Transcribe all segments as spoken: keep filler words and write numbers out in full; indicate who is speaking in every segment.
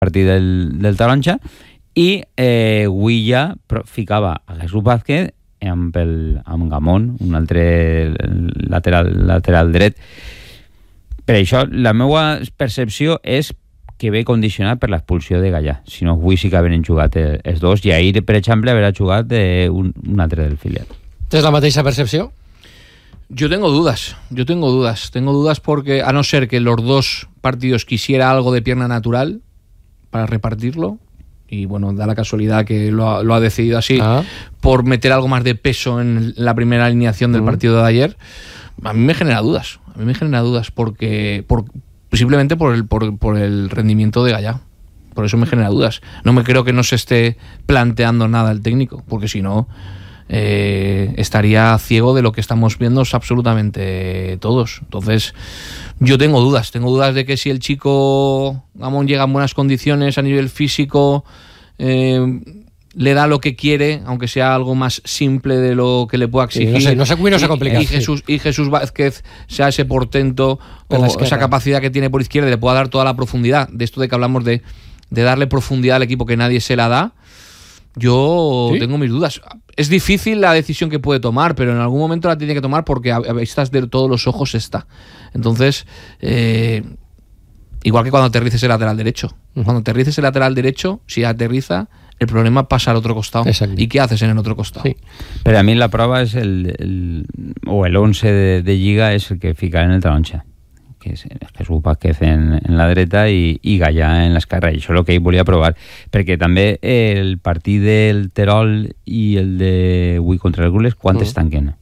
Speaker 1: partit del, del Taronja, i eh, avui ja ficava a Jesús Vázquez amb, el, amb Gamón, un altre lateral, lateral dret. Per això, la meva percepció és que ve condicionat per l'expulsió de Gallà. Si no, avui sí que havien jugat els dos, i ahir, per exemple, haurà jugat un, un altre del filial.
Speaker 2: ¿Tienes la mateixa percepció?
Speaker 3: Yo tengo dudas, yo tengo dudas. Tengo dudas porque, a no ser que los dos partidos quisiera algo de pierna natural para repartirlo, y bueno, da la casualidad que lo ha, lo ha decidido así, ah. por meter algo más de peso en la primera alineación del uh-huh. partido de ayer, a mí me genera dudas. A mí me genera dudas porque... Por, simplemente por el, por, por el rendimiento de Gallà. Por eso me genera dudas. No me creo que no se esté planteando nada el técnico, porque si no eh, estaría ciego de lo que estamos viendo absolutamente todos. Entonces yo tengo dudas, tengo dudas de que si el chico Gamón llega en buenas condiciones a nivel físico, eh, le da lo que quiere, aunque sea algo más simple de lo que le pueda exigir.
Speaker 2: Sí, no sé, no sé, no se complica.
Speaker 3: Y, y, Jesús, y Jesús Vázquez sea ese portento o esa capacidad que tiene por izquierda y le pueda dar toda la profundidad. De esto de que hablamos de, de darle profundidad al equipo que nadie se la da, yo ¿Sí? tengo mis dudas. Es difícil la decisión que puede tomar, pero en algún momento la tiene que tomar porque a, a vistas de todos los ojos está. Entonces, eh, igual que cuando aterrices el lateral derecho. Uh-huh. Cuando aterrices el lateral derecho, si aterriza, el problema pasa al otro costado.
Speaker 2: Exacto.
Speaker 3: ¿Y qué haces en el otro costado?
Speaker 1: Sí. Pero a mí la prueba es el, el o el once de, de Lliga es el que fica en el Taronja, que és Jesús Vázquez en, en la dreta i, i Gallà en l'esquerra, i això és el que ell volia provar, perquè també el partit del Terol i el de avui contra el Gules, quan uh-huh. es tanquen?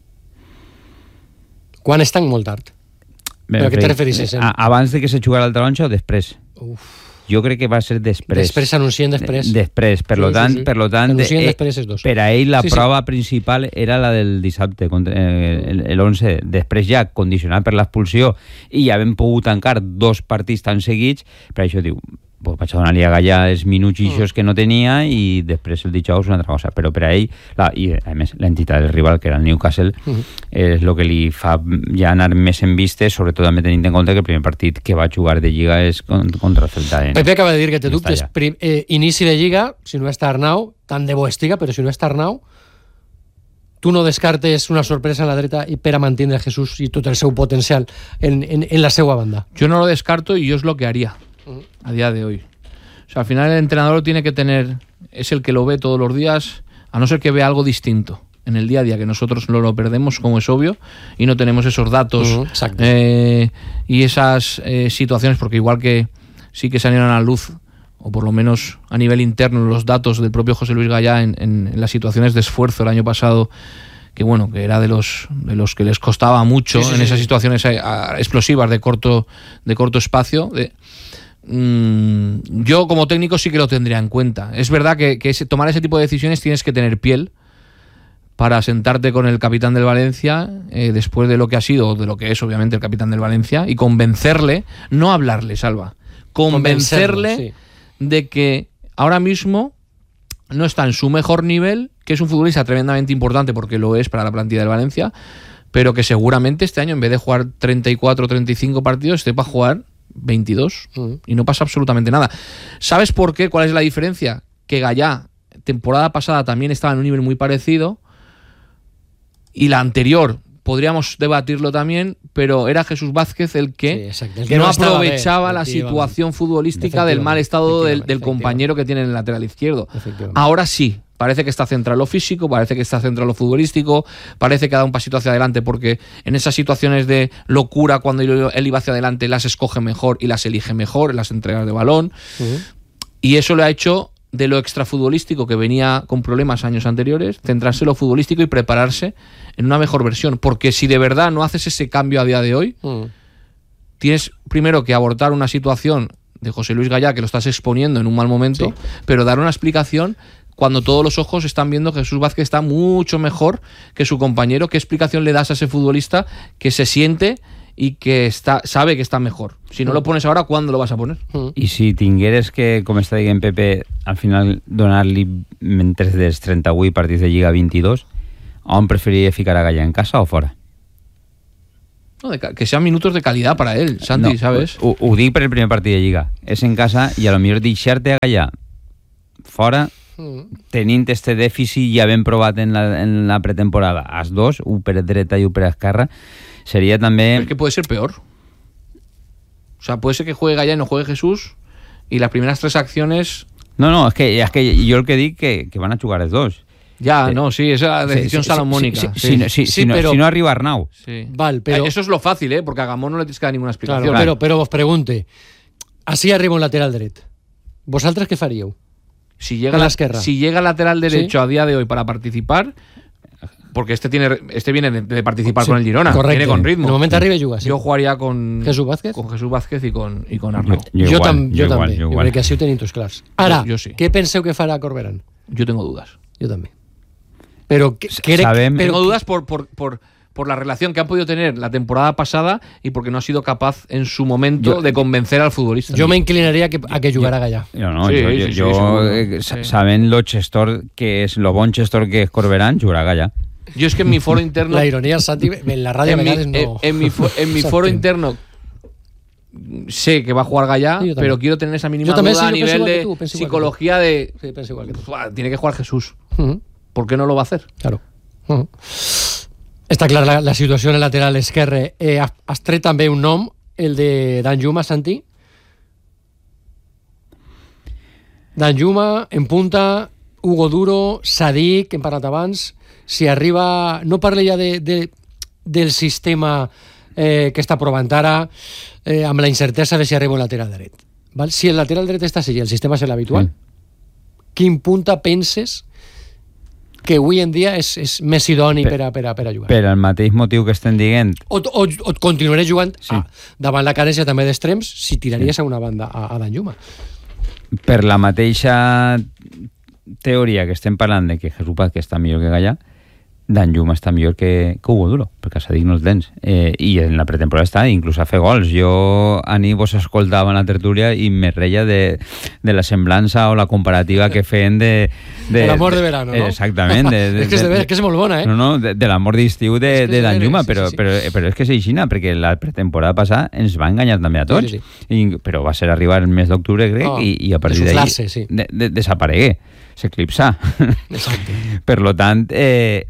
Speaker 2: Quan es tanquen molt tard? Però a què te referissis?
Speaker 1: A, abans de que se jugara el Taronja o després?
Speaker 2: Uf.
Speaker 1: Jo crec que va ser després.
Speaker 2: Després s'anuncien després.
Speaker 1: Després, per sí, lo tant, sí, sí. per lo tant,
Speaker 2: anuncien
Speaker 1: eh,
Speaker 2: després els dos.
Speaker 1: Per a ell la
Speaker 2: sí,
Speaker 1: prova
Speaker 2: sí. principal
Speaker 1: era la del dissabte, eh, l'onze. Després ja, condicionat per l'expulsió, i ja hem pogut tancar dos partits tan seguits, per això diu, pues vaig a donar-li a Gallà els minuts mm. que no tenia, i després el dijous una altra cosa. Però per a ell, la, i a més l'entitat del rival, que era el Newcastle, mm. és el que li fa ja anar més en vistes, sobretot també tenint en compte que el primer partit que va jugar de Lliga és contra el Celta. En,
Speaker 2: Pepe acaba de dir que té dubtes. Prim, eh, inici de Lliga, si no està Arnau, tant de bo estiga, però si no està Arnau, tu no descartes una sorpresa en la dreta i per a mantenir Jesús i tot el seu potencial en, en, en la seva banda.
Speaker 3: Yo no lo descarto y yo es lo que haría a día de hoy. O sea, al final el entrenador lo tiene que tener, es el que lo ve todos los días, a no ser que vea algo distinto en el día a día, que nosotros lo, lo perdemos, como es obvio, y no tenemos esos datos uh-huh, eh, y esas eh, situaciones, porque igual que sí que salieron a la luz, o por lo menos a nivel interno, los datos del propio José Luis Gallà en, en, en las situaciones de esfuerzo el año pasado, que bueno, que era de los de los que les costaba mucho sí, sí, en esas sí. situaciones a, a, explosivas de corto de corto espacio. De, mmm, yo como técnico sí que lo tendría en cuenta. Es verdad que, que ese, tomar ese tipo de decisiones tienes que tener piel para sentarte con el capitán del Valencia eh, después de lo que ha sido, de lo que es obviamente el capitán del Valencia, y convencerle, no hablarle, Salva, convencerle sí. de que ahora mismo no está en su mejor nivel, que es un futbolista tremendamente importante porque lo es para la plantilla del Valencia, pero que seguramente este año en vez de jugar treinta y cuatro o treinta y cinco partidos esté para jugar veintidós uh-huh. y no pasa absolutamente nada. ¿Sabes por qué? ¿Cuál es la diferencia? Que Gallà temporada pasada también estaba en un nivel muy parecido y la anterior podríamos debatirlo también, pero era Jesús Vázquez el que, sí, el que no, no aprovechaba la situación futbolística del mal estado del, del compañero que tiene en el lateral izquierdo. Ahora sí, parece que está centrado en lo físico, parece que está centrado en lo futbolístico, parece que ha dado un pasito hacia adelante, porque en esas situaciones de locura, cuando él iba hacia adelante, las escoge mejor y las elige mejor en las entregas de balón. Uh-huh. Y eso le ha hecho de lo extrafutbolístico, que venía con problemas años anteriores, centrarse en lo futbolístico y prepararse en una mejor versión. Porque si de verdad no haces ese cambio a día de hoy, mm. tienes primero que abortar una situación de José Luis Gallà, que lo estás exponiendo en un mal momento, sí. pero dar una explicación cuando todos los ojos están viendo que Jesús Vázquez está mucho mejor que su compañero. ¿Qué explicación le das a ese futbolista que se siente y que está, sabe que está mejor? Si no lo pones ahora, ¿cuándo lo vas a poner?
Speaker 1: I si tingueres que, com està dient Pepe, al final donar-li mentre dels trenta-vuit partits de Lliga vint-i-dos, on preferiria ficar a Gallà, en casa o fora?
Speaker 3: No, de, que sean minutos de calidad para él, Santi,
Speaker 1: no,
Speaker 3: ¿sabes?
Speaker 1: Ho, ho dic per el primer partit de Lliga. És en casa i a lo millor deixar-te allà fora, mm. tenint este dèficit ja ben provat en la, en la pretemporada, als dos, un per dreta i un per esquerra, seria també...
Speaker 3: Pero es que puede ser peor. O sea, puede ser que juegue Gallá y no juegue Jesús y las primeras tres acciones...
Speaker 1: No, no, és que, és que jo el que dic que, que van a jugar els dos.
Speaker 3: Ya,
Speaker 1: Sí.
Speaker 3: no, sí, esa decisión
Speaker 1: Sí, sí,
Speaker 3: salomónica.
Speaker 1: sí,
Speaker 3: Sí,
Speaker 1: sí, sí, sí,
Speaker 2: Sí,
Speaker 1: si, no,
Speaker 2: pero-
Speaker 1: si no arriba Arnau.
Speaker 3: sí.
Speaker 2: Val, pero-
Speaker 3: Eh, Eso es lo fácil, ¿eh? Porque a Gamón no le tienes que dar ninguna explicación.
Speaker 2: Claro, pero, pero vos pregunte, así arriba un lateral dret. ¿Vosaltres què faríeu?
Speaker 3: Si llega,
Speaker 2: En la
Speaker 3: la,
Speaker 2: esquerra.
Speaker 3: si llega lateral derecho
Speaker 2: Sí.
Speaker 3: a día de hoy para participar, porque este tiene este viene de, de participar
Speaker 2: Sí,
Speaker 3: con el Girona,
Speaker 2: correcte.
Speaker 3: viene con ritmo.
Speaker 2: De moment arriba i juga, sí.
Speaker 3: Yo jugaría con
Speaker 2: Jesús Vázquez.
Speaker 3: con Jesús Vázquez y con, y con Arnau.
Speaker 1: Jo
Speaker 2: Jo,
Speaker 1: igual,
Speaker 2: tam, jo,
Speaker 1: jo igual,
Speaker 2: també.
Speaker 1: jo
Speaker 2: Jo
Speaker 1: igual.
Speaker 2: crec que així ho tenim tots clars. Ara,
Speaker 3: Jo- jo sí.
Speaker 2: què penseu que farà Corberán?
Speaker 3: Yo tengo dudas.
Speaker 2: Jo també. Però que,
Speaker 1: S-
Speaker 2: crec,
Speaker 1: sabem-
Speaker 2: però,
Speaker 3: Tengo dudas por, por, por, por la relación que han podido tener la temporada pasada y porque no ha sido capaz en su momento
Speaker 1: Yo-
Speaker 3: de convencer al futbolista.
Speaker 2: jo m'inclinaria a que, a que jugara Gallà.
Speaker 1: No, no,
Speaker 3: Sí,
Speaker 1: jo,
Speaker 3: sí,
Speaker 1: jo,
Speaker 3: sí,
Speaker 1: jo
Speaker 3: seguro.
Speaker 1: eh, sa-
Speaker 3: Sí.
Speaker 1: sabent lo gestor que és, lo bon gestor que és Corberán, jugarà Gallà.
Speaker 3: Yo es que en mi foro interno...
Speaker 2: La ironia, Santi, en la ràdio a
Speaker 3: en, mi,
Speaker 2: vegades no...
Speaker 3: en, en mi, fo- en mi foro
Speaker 2: s'entén.
Speaker 3: interno sé que va a jugar Gallá,
Speaker 2: Sí, yo también.
Speaker 3: pero quiero tener esa mínima
Speaker 2: Yo también,
Speaker 3: duda
Speaker 2: sí,
Speaker 3: a
Speaker 2: yo pienso
Speaker 3: nivel
Speaker 2: igual que
Speaker 3: de
Speaker 2: tú, pienso igual que
Speaker 3: psicología de...
Speaker 2: Sí, pienso igual que tú.
Speaker 3: "Buah, tiene que jugar Jesús.
Speaker 2: Uh-huh.
Speaker 3: ¿Por qué no lo va a hacer?
Speaker 2: Claro. Uh-huh. Està clara la, la situació en el lateral esquerre. Eh, has, has tret també un nom, el de Danjuma, Santi. Danjuma, en punta, Hugo Duro, Sadik, que hem parlat abans. Si arriba... No parle ja de, de, del sistema eh, que està provant ara, eh, amb la incertesa de si arriba un lateral dret. Val? Si el lateral dret està així, el sistema és l'habitual,
Speaker 1: Mm.
Speaker 2: quin punta penses que avui en dia és, és més idoni
Speaker 1: Per-
Speaker 2: per a, per a, per a jugar?
Speaker 1: Per el mateix motiu que estem dient,
Speaker 2: O, o, o et continuaré jugant
Speaker 1: Sí.
Speaker 2: ah, davant la carència també d'extrems si tiraries sí. a una banda a, a Danjuma.
Speaker 1: per la mateixa teoria que estem parlant de que Jesús Vázquez està millor que Gallà, Danjuma està millor que, que Hugo Duro, perquè a Sadik no el tens. Eh, I en la pretemporada està, inclús a fer gols. Jo a nit vos escoltava en la tertúlia i me reia de, de la semblança o la comparativa que feien de... de
Speaker 2: El amor de verano, no?
Speaker 1: Exactament. De, de,
Speaker 2: és, que és, de, és que és molt bona, eh?
Speaker 1: No, no, de, de l'amor d'estiu de,
Speaker 2: És que
Speaker 1: de
Speaker 2: és de
Speaker 1: Danjuma,
Speaker 2: veres,
Speaker 1: però,
Speaker 2: sí, sí.
Speaker 1: però, però és que és aixina, perquè la pretemporada passada ens va enganyar també a tots,
Speaker 2: Sí, sí,
Speaker 1: I, però va ser arribar el mes d'octubre, crec,
Speaker 2: Oh,
Speaker 1: i, i a partir d'ahí
Speaker 2: desuflar-se, sí.
Speaker 1: de, de, desaparegué, s'eclipsà.
Speaker 2: Exacte.
Speaker 1: Per lo tant, eh,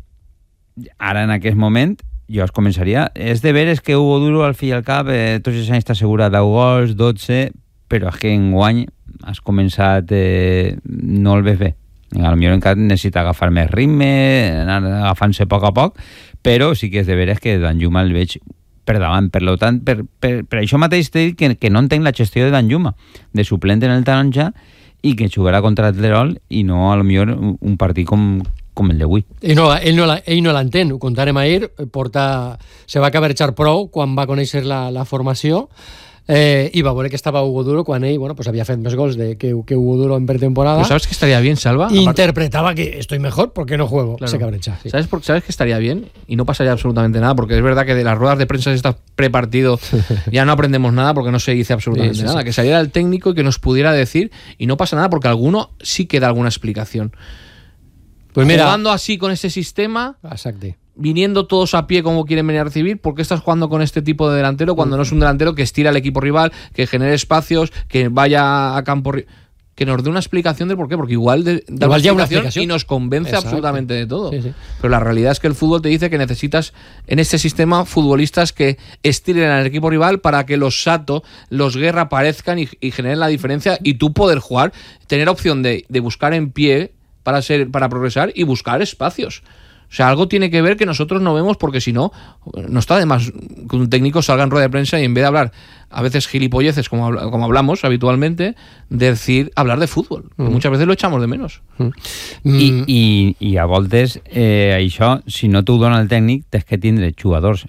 Speaker 1: ara en aquest moment jo es començaria, és de veres que Hugo Duro al fi i al cap eh, tots els anys està assegura deu gols, dotze, però és que enguany has començat eh, no el ves bé. A lo millor encara necessita agafar més ritme, anar agafant-se a poc a poc, però sí que és de veres que Danjuma el veig per davant. Per, lo tant, per, per, per això mateix t'he dit que, que no entenc la gestió de Danjuma, de suplent en el taronja i que jugarà contra el Terol i no a lo millor un, un partit com, com el d'avui.
Speaker 2: Ell no, ell no, la- ell no l'entén, ho contarem ahir, porta, se va caberxar prou quan va conèixer la, la formació eh, i va veure que estava Hugo Duro quan ell bueno, pues havia fet més gols de, que, que Hugo Duro en pretemporada.
Speaker 3: Pues ¿sabes que estaría bien, Salva? Aparte-
Speaker 2: Interpretaba que estoy mejor porque no juego.
Speaker 3: Claro.
Speaker 2: Se cabrecha. Sí.
Speaker 3: ¿Sabes, por, ¿Sabes que estaría bien? Y no pasaría absolutamente nada, porque es verdad que de las ruedas de prensa de estas prepartido ya no aprendemos nada porque no se dice absolutamente
Speaker 2: Sí, sí,
Speaker 3: nada.
Speaker 2: sí.
Speaker 3: Que saliera el técnico y que nos pudiera decir, y no pasa nada porque alguno sí que da alguna explicación.
Speaker 2: Pues mira,
Speaker 3: Jugando así con ese sistema,
Speaker 2: exacto.
Speaker 3: viniendo todos a pie como quieren venir a recibir, ¿por qué estás jugando con este tipo de delantero cuando no es un delantero que estira al equipo rival, que genere espacios, que vaya a campo ri- que nos dé una explicación de por qué? Porque igual de, da
Speaker 2: Igual ya una
Speaker 3: explicación
Speaker 2: explicación.
Speaker 3: y nos convence
Speaker 2: Exacto.
Speaker 3: absolutamente de todo.
Speaker 2: Sí, sí.
Speaker 3: Pero la realidad es que el fútbol te dice que necesitas en este sistema futbolistas que estiren al equipo rival para que los Sato, los Guerra aparezcan y, y generen la diferencia y tú poder jugar, tener opción de, de buscar en pie para ser para progresar y buscar espacios. O sea, algo tiene que ver que nosotros no vemos porque si no, no está de más que un técnico salga en rueda de prensa y en vez de hablar a veces gilipolleces como, habla- como hablamos habitualmente, decir, hablar de fútbol. Que
Speaker 2: Mm.
Speaker 3: muchas veces lo echamos de menos.
Speaker 2: Mm,
Speaker 1: I, i, i a voltes eh, això, si no t'ho dona el tècnic, tens que tindre jugadors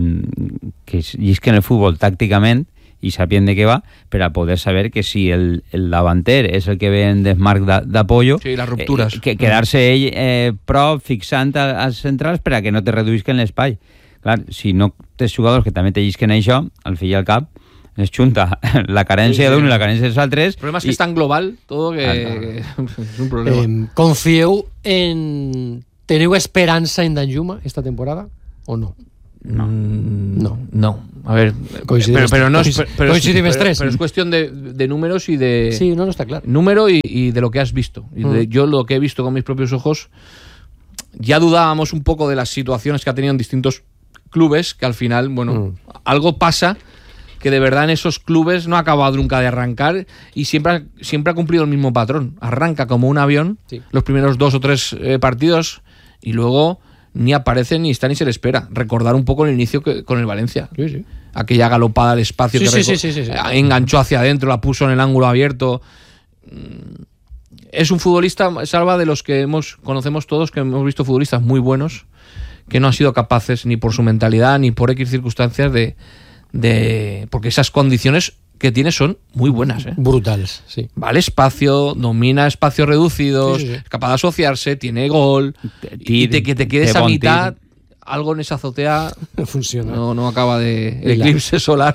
Speaker 1: mm, que llisquen el futbol tàcticament i sapien de què va, per a poder saber que si el, el davanter és el que ve en desmarc de- d'apollo,
Speaker 3: Sí, les ruptures.
Speaker 1: eh, que quedar-se ell eh, prop, fixant a- als centrals per a que no te reduïsquen l'espai. Clar, si no tens jugadors que també te llisquen això, al fi i al cap, es junta la carència
Speaker 3: Sí, sí.
Speaker 1: d'un i la carència dels altres.
Speaker 3: El problema es que
Speaker 1: i-
Speaker 3: es tan global todo que,
Speaker 1: Ah,
Speaker 3: que es un problema.
Speaker 2: eh, confieu en... Teniu esperança en Danjuma esta temporada o no?
Speaker 3: No.
Speaker 2: No.
Speaker 3: No. A ver,
Speaker 2: Coincidimos,
Speaker 3: pero, pero no es,
Speaker 2: coinc-
Speaker 3: pero,
Speaker 2: coincidimos
Speaker 3: pero,
Speaker 2: tres.
Speaker 3: pero es cuestión de, de números y de...
Speaker 2: Sí, no, no está claro.
Speaker 3: Número y, y de lo que has visto. Y de,
Speaker 2: Mm.
Speaker 3: yo lo que he visto con mis propios ojos, ya dudábamos un poco de las situaciones que ha tenido en distintos clubes, que al final, bueno,
Speaker 2: Mm.
Speaker 3: algo pasa que de verdad en esos clubes no ha acabado nunca de arrancar y siempre ha, siempre ha cumplido el mismo patrón. Arranca como un avión
Speaker 2: Sí.
Speaker 3: los primeros dos o tres eh, partidos y luego ni aparece ni está ni se le espera. Recordar un poco el inicio que, con el Valencia.
Speaker 2: Sí, sí.
Speaker 3: Aquella galopada al espacio
Speaker 2: Sí,
Speaker 3: que
Speaker 2: sí,
Speaker 3: reco-
Speaker 2: sí, sí, sí, sí.
Speaker 3: enganchó hacia adentro, la puso en el ángulo abierto. Mm, Es un futbolista, Salva, de los que hemos conocemos todos, que hemos visto futbolistas muy buenos, que no han sido capaces ni por su mentalidad ni por X circunstancias de... de porque esas condiciones que tiene son muy buenas, ¿eh?
Speaker 2: Brutales, sí.
Speaker 3: Vale espacio, domina espacios reducidos,
Speaker 2: Sí, sí, sí.
Speaker 3: es capaz de asociarse, tiene gol,
Speaker 1: Te-
Speaker 3: y te, que te quedes
Speaker 1: de
Speaker 3: a
Speaker 1: bon
Speaker 3: mitad,
Speaker 1: tir.
Speaker 3: algo en esa azotea
Speaker 2: Funciona.
Speaker 3: no, no acaba de...
Speaker 2: I
Speaker 3: El
Speaker 2: la-
Speaker 3: eclipse solar.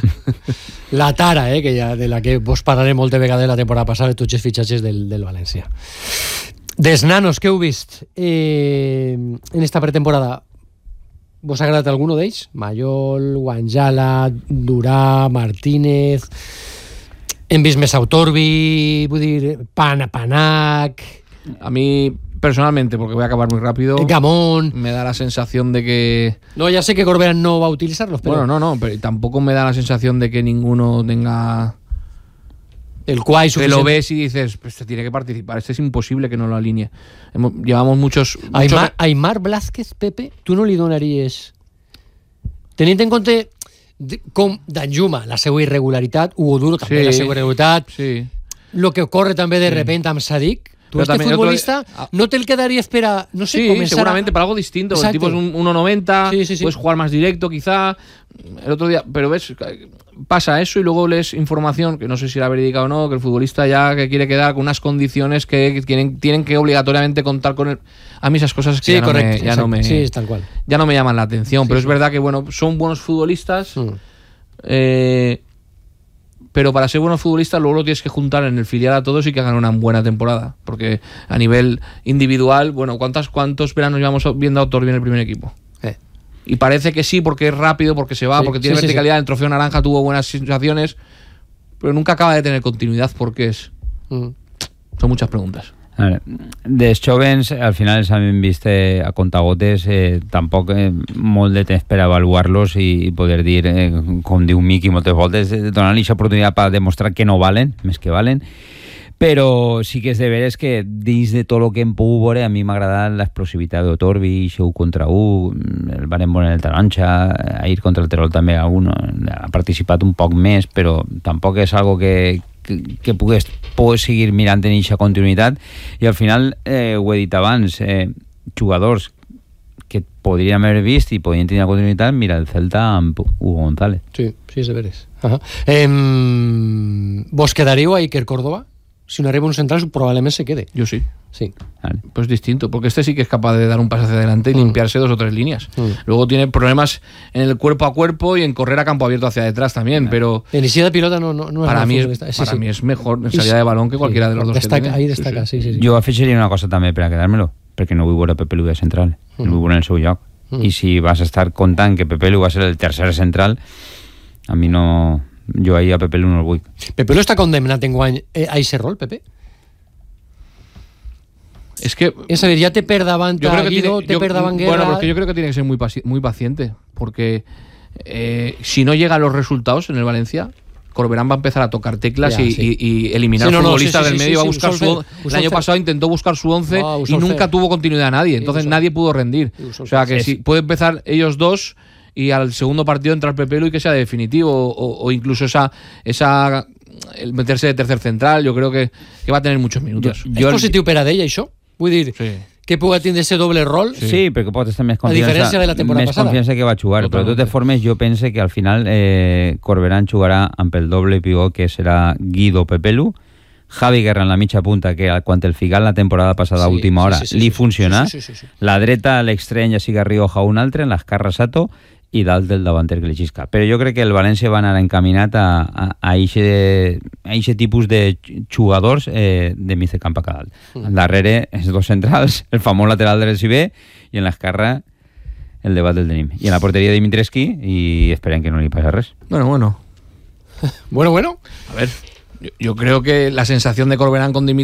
Speaker 2: La tara, eh, que ja, de la que vos parlarem moltes vegades la temporada passada de tots els fitxatges del, del València. Des nanos, què heu vist eh, en esta pretemporada? Vos ha agradat alguno d'ells? Mayol, Guanjala, Durà, Martínez... Hem vist més Autorbi, vull dir, Pan, Panac,
Speaker 3: A mí, personalmente, porque voy a acabar muy rápido,
Speaker 2: Gamón...
Speaker 3: me da la sensación de que...
Speaker 2: No, ya sé que Corberán no va a utilizarlos, pero
Speaker 3: Bueno, no, no, pero tampoco me da la sensación de que ninguno tenga...
Speaker 2: el Quai
Speaker 3: Que lo ves y dices, pues este tiene que participar, este es imposible que no lo alinee. Hemos, llevamos muchos... muchos
Speaker 2: Aymar, Aymar Blázquez, Pepe, tu no li donaries... Tenint en compte de- com d'Anjuma, la seva irregularitat, Hugo Duro també
Speaker 3: Sí.
Speaker 2: la seva irregularitat,
Speaker 3: Sí.
Speaker 2: lo que ocorre també de repente amb Sadik, tu
Speaker 3: Però
Speaker 2: este
Speaker 3: també-
Speaker 2: futbolista
Speaker 3: otro- ah.
Speaker 2: no te'l quedaries per a, no sé,
Speaker 3: Sí,
Speaker 2: comenzar
Speaker 3: seguramente
Speaker 2: a...
Speaker 3: para algo distinto.
Speaker 2: Exacto.
Speaker 3: El tipo es un uno noventa,
Speaker 2: Sí, sí, sí.
Speaker 3: puedes jugar más directo quizá. El otro día, pero ves, pasa eso y luego lees información, que no sé si era verídica o no, que el futbolista ya que quiere quedar con unas condiciones que tienen, tienen que obligatoriamente contar con él. A mí esas cosas que
Speaker 2: Sí,
Speaker 3: ya, no
Speaker 2: correcto.
Speaker 3: me, ya, no
Speaker 2: exacto.
Speaker 3: me,
Speaker 2: Sí, es tal cual.
Speaker 3: ya no me llaman la atención,
Speaker 2: Sí,
Speaker 3: pero
Speaker 2: sí.
Speaker 3: es verdad que bueno, son buenos futbolistas,
Speaker 2: Mm.
Speaker 3: eh, pero para ser buenos futbolistas luego lo tienes que juntar en el filial a todos y que hagan una buena temporada, porque a nivel individual, bueno, ¿cuántas, ¿cuántos veranos llevamos viendo a Autorbi en el primer equipo?
Speaker 2: Eh.
Speaker 3: Y parece que sí, porque es rápido, porque se va,
Speaker 2: Sí,
Speaker 3: porque tiene
Speaker 2: sí, sí,
Speaker 3: verticalidad. El trofeo naranja tuvo buenas sensaciones, pero nunca acaba de tener continuidad porque es.
Speaker 2: Mm.
Speaker 3: Son muchas preguntas.
Speaker 1: A veure, dels jovens, al final els hem vist eh, a contagotes, eh, tampoc eh, molt de temps per avaluar-los i, i poder dir, eh, com diu Miqui moltes voltes, eh, donar-li aquesta oportunitat per demostrar que no valen, més que valen, però sí que és de veres que dins de tot el que hem pogut veure a mi m'ha agradat l'explosivitat d'Otorbi, seu contra u, el Barem en el Taronja, ahir contra el Terol també algun, ha participat un poc més, però tampoc és algo que, que, que pugues, pugues seguir mirant en aquesta continuïtat i al final, eh, ho he dit abans, eh, jugadors que podríem haver vist i podrien tenir continuïtat, mira el Celta amb Hugo González.
Speaker 2: Sí, sí, és de veres. Ajá. Em, vos quedaríeu a Iker Córdoba? Si no arriba un central, probablemente se quede.
Speaker 3: Yo sí.
Speaker 2: Sí.
Speaker 1: Vale.
Speaker 3: Pues distinto, porque este sí que es capaz de dar un paso hacia adelante y
Speaker 2: Mm.
Speaker 3: limpiarse dos o tres líneas.
Speaker 2: Mm.
Speaker 3: Luego tiene problemas en el cuerpo a cuerpo y en correr a campo abierto hacia detrás también, pero
Speaker 2: En inicio de pilota no, no, no es
Speaker 3: para,
Speaker 2: mal
Speaker 3: mí es,
Speaker 2: futbolista. Sí,
Speaker 3: para
Speaker 2: sí.
Speaker 3: mí es mejor en
Speaker 2: Y
Speaker 3: salida
Speaker 2: sí.
Speaker 3: de balón que cualquiera
Speaker 2: Sí,
Speaker 3: de los dos
Speaker 2: destaca,
Speaker 3: que tiene.
Speaker 2: ahí destaca, sí, sí. sí.
Speaker 1: Jo afegiria una cosa també per a quedar-me-lo, perquè no vull veure Pepe Lu de central,
Speaker 2: Mm.
Speaker 1: el vull veure en el seu lloc.
Speaker 2: Mm.
Speaker 1: I si vas a estar contant que Pepe Lu va ser el tercer central, a mi no... Jo ahir a Pepe Lu no el vull.
Speaker 2: Pepe lo està condemnat en guany eh, a aquest rol, Pepe?
Speaker 3: Es que
Speaker 2: És a dir, ja te per davant
Speaker 3: yo
Speaker 2: a
Speaker 3: creo que
Speaker 2: Guido,
Speaker 3: tiene,
Speaker 2: te
Speaker 3: yo-
Speaker 2: per davant Guerra...
Speaker 3: bueno, pero es que yo creo que tiene que ser muy, paci- muy paciente, porque eh, si no llegan los resultados en el Valencia, Corberán va a empezar a tocar teclas
Speaker 2: Ya,
Speaker 3: y,
Speaker 2: sí.
Speaker 3: y- y eliminar
Speaker 2: Sí, no, no,
Speaker 3: futbolistas
Speaker 2: sí, sí,
Speaker 3: del
Speaker 2: sí,
Speaker 3: medio.
Speaker 2: sí,
Speaker 3: va a
Speaker 2: sí,
Speaker 3: buscar
Speaker 2: ho
Speaker 3: su
Speaker 2: sol
Speaker 3: on-
Speaker 2: fer, ho
Speaker 3: el
Speaker 2: sol
Speaker 3: año
Speaker 2: fer.
Speaker 3: pasado intentó buscar su once
Speaker 2: Ah, ho
Speaker 3: y
Speaker 2: sol
Speaker 3: nunca
Speaker 2: fer.
Speaker 3: tuvo continuidad a nadie,
Speaker 2: ho
Speaker 3: entonces
Speaker 2: sol
Speaker 3: nadie pudo rendir.
Speaker 2: I ho sol
Speaker 3: O sea
Speaker 2: fer.
Speaker 3: que si puede empezar ellos dos y al segundo partido entrar Pepe Lu y que sea definitivo, o, o incluso esa esa el meterse de tercer central, yo creo que, que va a tener muchos minutos.
Speaker 2: És positiu per a d'ell, això? Vull dir,
Speaker 3: Sí.
Speaker 2: que puga tindre ese doble rol?
Speaker 1: Sí, sí perquè pot estar més confiança,
Speaker 2: diferència de la temporada
Speaker 1: més
Speaker 2: passada.
Speaker 1: confiança que va jugar, però de
Speaker 3: Totalmente.
Speaker 1: totes formes jo pense que al final eh, Corberán jugarà amb el doble pivot que serà Guido Pepe Lu, Javi Guerra en la mitja punta, que quan el ficar la temporada passada a
Speaker 2: Sí,
Speaker 1: última hora
Speaker 2: sí, sí, sí,
Speaker 1: li
Speaker 2: sí,
Speaker 1: funciona,
Speaker 2: sí, sí, sí, sí.
Speaker 1: la dreta a l'extrem ja siga Rioja un altre, en l'esquerra Sato i dalt del davanter que li xisca. Però jo crec que el València va anar encaminat a, a, a ixe, a ixe tipus de jugadors eh, de mig de camp a dalt. Mm. Darrere els dos centrals, el famós lateral dret si bé, i en l'esquerra el debat del tenim. I en la porteria Dimitrescu i esperem que no li passa res.
Speaker 3: Bueno, bueno.
Speaker 2: Bueno, bueno.
Speaker 3: A ver, yo, yo creo que la sensación de Corberán con Dimitrescu